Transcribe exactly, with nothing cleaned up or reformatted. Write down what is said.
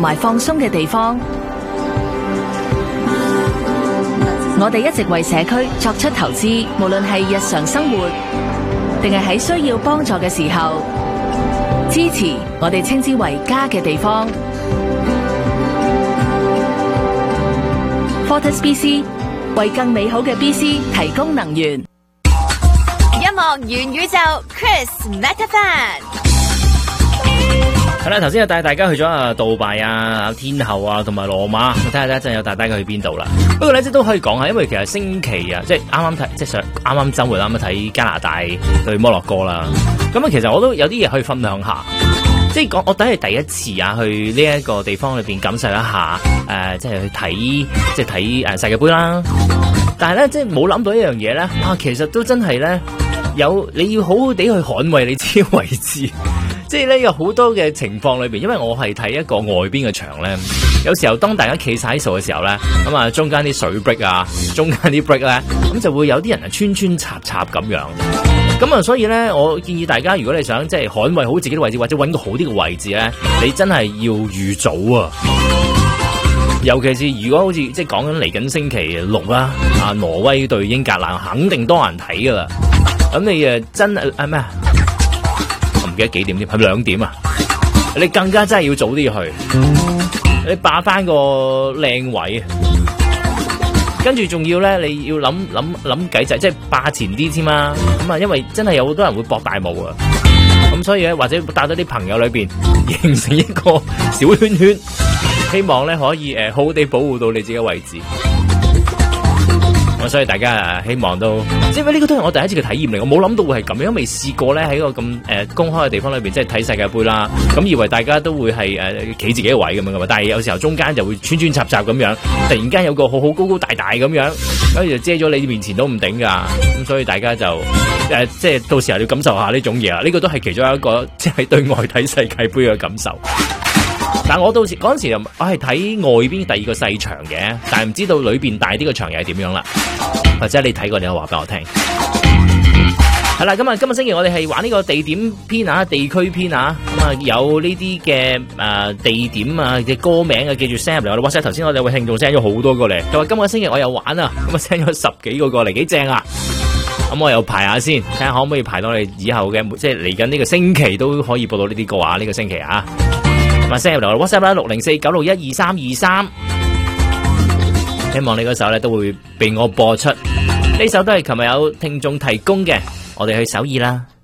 埋放鬆嘅地方。我哋一直為社區作出投資，無論係日常生活，定係喺需要幫助嘅時候，支持我哋稱之為家嘅地方。Fortis B C 為更美好嘅 B C 提供能源。 音樂元宇宙 Chris Metafan。 係啦，頭先就帶大家去咗啊杜拜啊、天后啊同埋羅馬，睇下一陣有帶大家去邊度啦。不過咧，即都可以講下，因為其實星期啊，即係啱啱睇，即係上啱啱周末啱啱睇加拿大對摩洛哥啦。咁啊，其實我都有啲嘢可以分享下。即係講，我第係第一次啊，去呢一個地方裏邊感受一下，誒、呃，即係去睇，即係睇誒世界盃啦。但係咧，即係冇諗到一樣嘢咧，啊，其實都真係咧，有你要好好地去捍衛你自己位置。即係咧，有好多嘅情況裏邊，因為我係睇一個外邊嘅場咧，有時候當大家企晒喺數嘅時候咧，咁啊中間啲水 break 啊，中間啲 break 咧，咁就會有啲人啊穿穿插插咁樣。咁啊，所以咧，我建議大家，如果你想即係捍衛好自己嘅位置，或者揾個好啲嘅位置咧，你真係要預早啊！尤其是如果好似即係講緊嚟緊星期六啦，啊挪威對英格蘭肯定多人睇噶啦。咁你誒真係係咩啊？我唔記得幾點添，係咪兩點啊？你更加真係要早啲去，你霸翻個靚位。跟住仲要咧，你要諗諗諗計仔，即係霸前啲添嘛。咁啊，因為真係有好多人會搏大霧啊。咁所以咧，或者帶多啲朋友裏邊形成一個小圈圈，希望咧可以誒、呃、好好地保護到你自己嘅位置。咁所以大家啊，希望都，即係呢個都係我第一次嘅體驗嚟，我冇諗到會係咁樣，未試過咧喺個咁誒、呃、公開嘅地方裏邊，即係睇世界盃啦。咁以為大家都會係誒企自己嘅位咁樣噶嘛，但係有時候中間就會穿穿插插咁樣，突然間有個好好高高大大咁樣，跟住就遮咗你面前都唔頂噶。咁所以大家就誒、呃、即係到時候要感受下呢種嘢啦。呢、這個都係其中一個即係對外睇世界盃嘅感受。但我到時嗰陣時又我係睇外邊第二個細場嘅，但係唔知道裏邊大啲嘅場又係點樣啦。或者你睇過你可以話俾我聽。係啦，咁啊今日星期我哋係玩呢個地點篇啊，地區篇啊，咁啊有呢啲嘅誒地點啊嘅歌名啊，記住 send 入嚟我哋 WhatsApp。頭先我哋位聽眾 send 咗好多過嚟，佢話今個星期我又玩啊，咁啊 send 咗十幾個過嚟，幾正啊！咁我又排下先，睇下可唔可以排到你以後嘅，即係嚟緊呢個星期都可以播到呢啲歌啊！呢、呢個星期啊，咁啊 send 入嚟我哋 WhatsApp 啦，六零四九六一二三二三，希望你嗰首咧都會被我播出。呢首都係琴日有聽眾提供嘅，我哋去首爾啦。